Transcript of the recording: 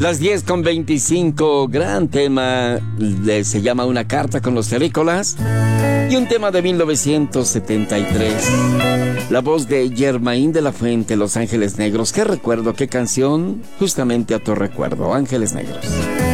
Las 10:25, gran tema, se llama Una carta con los terrícolas, y un tema de 1973. La voz de Germain de la Fuente, Los Ángeles Negros. ¿Qué recuerdo, qué canción? Justamente a tu recuerdo, Ángeles Negros.